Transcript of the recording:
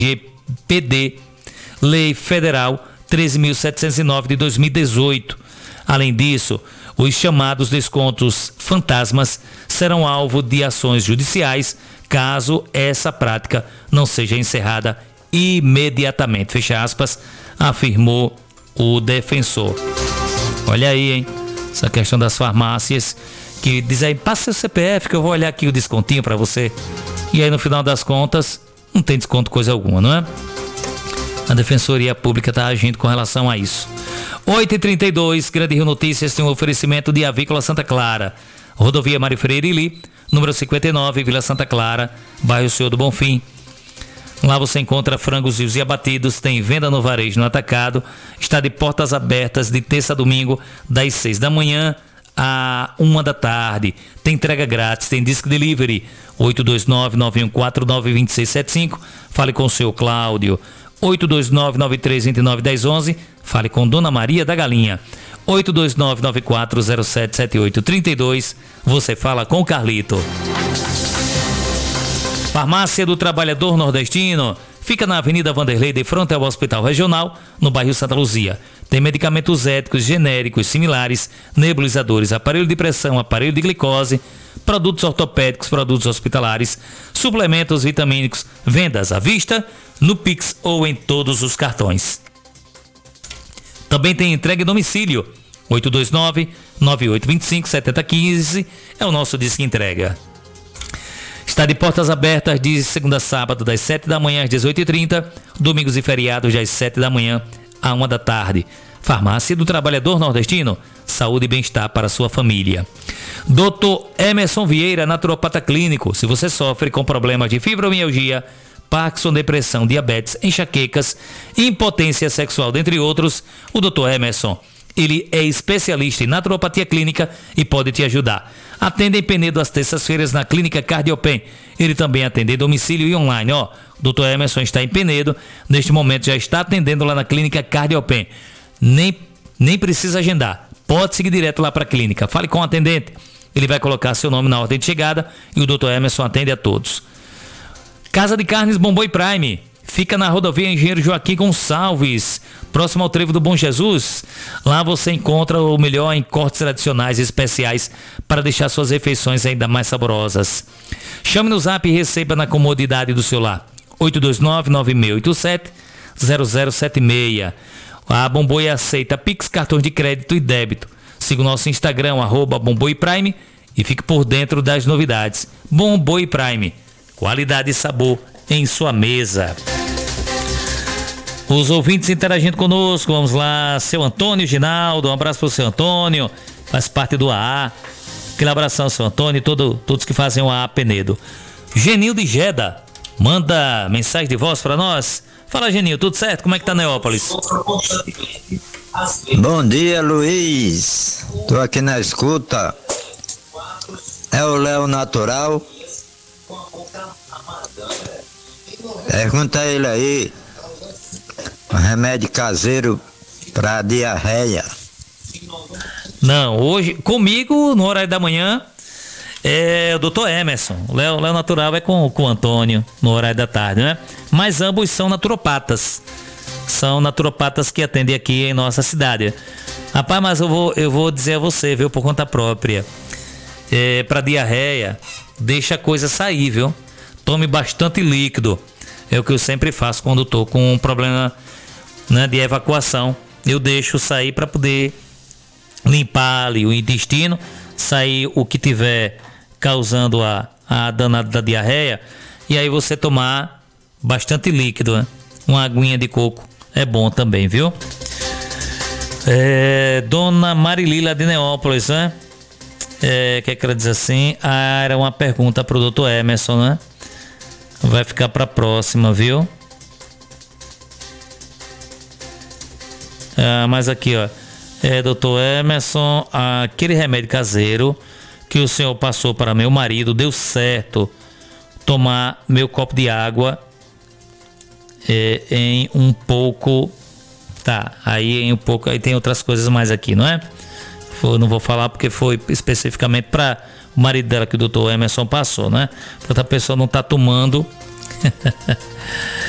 LGPD, Lei Federal 13.709 de 2018. Além disso, os chamados descontos fantasmas serão alvo de ações judiciais caso essa prática não seja encerrada imediatamente, fecha aspas, afirmou o defensor. Olha aí, hein? Essa questão das farmácias que diz aí, passa seu CPF que eu vou olhar aqui o descontinho para você. E aí no final das contas, não tem desconto coisa alguma, não é? A Defensoria Pública está agindo com relação a isso. 8h32, Grande Rio Notícias tem um oferecimento de Avícola Santa Clara. Rodovia Mário Freire Ili, número 59, Vila Santa Clara, bairro Senhor do Bonfim. Lá você encontra frangos vivos e abatidos, tem venda no varejo no atacado, está de portas abertas de terça a domingo, das 6 da manhã à 1 da tarde. Tem entrega grátis, tem disc delivery, 829-9149-2675. Fale com o seu Cláudio. 829-9329-1011. Fale com Dona Maria da Galinha. 829-9407-7832. Você fala com o Carlito. Farmácia do Trabalhador Nordestino fica na Avenida Vanderlei, de frente ao Hospital Regional, no bairro Santa Luzia. Tem medicamentos éticos, genéricos, similares, nebulizadores, aparelho de pressão, aparelho de glicose, produtos ortopédicos, produtos hospitalares, suplementos vitamínicos, vendas à vista, no Pix ou em todos os cartões. Também tem entrega em domicílio. 829-9825-7015 é o nosso disco entrega. Está de portas abertas de segunda a sábado, das 7 da manhã às 18h30, domingos e feriados das 7 da manhã à 1 da tarde. Farmácia do Trabalhador Nordestino, saúde e bem-estar para a sua família. Dr. Emerson Vieira, naturopata clínico. Se você sofre com problemas de fibromialgia, Parkinson, depressão, diabetes, enxaquecas, impotência sexual, dentre outros, o Dr. Emerson, ele é especialista em naturopatia clínica e pode te ajudar. Atende em Penedo às terças-feiras na Clínica Cardiopen. Ele também atende em domicílio e online. O Dr. Emerson está em Penedo. Neste momento já está atendendo lá na Clínica Cardiopen. Nem precisa agendar. Pode seguir direto lá para a clínica. Fale com o atendente. Ele vai colocar seu nome na ordem de chegada e o Dr. Emerson atende a todos. Casa de Carnes Bomboi Prime. Fica na rodovia Engenheiro Joaquim Gonçalves, próximo ao Trevo do Bom Jesus. Lá você encontra o melhor em cortes tradicionais e especiais para deixar suas refeições ainda mais saborosas. Chame no zap e receba na comodidade do seu lar. 829-9687-0076. A Bomboi aceita Pix, cartões de crédito e débito. Siga o nosso Instagram, @Bomboi Prime, e fique por dentro das novidades. Bomboi Prime, qualidade e sabor em sua mesa. Os ouvintes interagindo conosco, vamos lá, seu Antônio Ginaldo, um abraço para o seu Antônio, faz parte do AA, aquele abração, seu Antônio, e todos que fazem o AA Penedo. Genil de Jeda, manda mensagem de voz para nós. Fala, Genil, tudo certo? Como é que tá Neópolis? Bom dia, Luiz, tô aqui na escuta, é o Léo Natural. Pergunta a ele aí, um remédio caseiro para diarreia. Não, hoje, comigo, no horário da manhã, é o Dr. Emerson. O Léo Natural é com o Antônio, no horário da tarde, né? Mas ambos são naturopatas. São naturopatas que atendem aqui em nossa cidade. Rapaz, mas eu vou dizer a você, viu, por conta própria. Para diarreia, deixa a coisa sair, viu? Tome bastante líquido. É o que eu sempre faço quando estou com um problema, né, de evacuação. Eu deixo sair para poder limpar ali o intestino, sair o que tiver causando a danada da diarreia. E aí você tomar bastante líquido, né? Uma aguinha de coco é bom também, viu? Dona Marilila de Neópolis, né? Que ela diz assim? Era uma pergunta para o Dr. Emerson, né? Vai ficar para a próxima, viu? Mas aqui, ó. Dr. Emerson, aquele remédio caseiro que o senhor passou para meu marido, deu certo tomar meu copo de água em um pouco. Tá, aí em um pouco. Aí tem outras coisas mais aqui, não é? Não vou falar porque foi especificamente para o marido dela que o Dr. Emerson passou, né? Outra pessoa não tá tomando.